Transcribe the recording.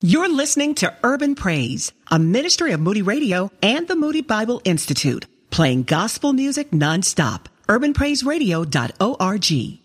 You're listening to Urban Praise, a ministry of Moody Radio and the Moody Bible Institute, playing gospel music nonstop. UrbanPraiseRadio.org.